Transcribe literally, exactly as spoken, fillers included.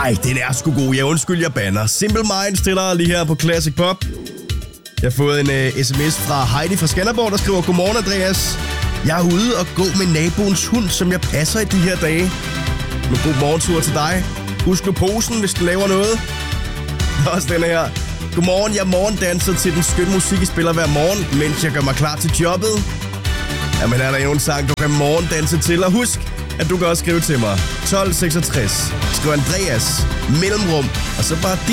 Ej, den er sgu god. Jeg undskyld, jeg banner. Simple Minds til dig lige her på Classic Pop. Jeg har fået en uh, sms fra Heidi fra Skanderborg, der skriver: Godmorgen, Andreas. Jeg er ude og gå med naboens hund, som jeg passer i de her dage. En god morgentur til dig. Husk nu posen, hvis du laver noget. Også den her. Godmorgen, jeg morgendanser til den skønne musik, I spiller hver morgen, mens jeg gør mig klar til jobbet. Jamen, er der jo en sang, du kan morgendanse til. Og husk, at du kan også skrive til mig. tolv seksogtres. Skriv Andreas, mellemrum, og så bare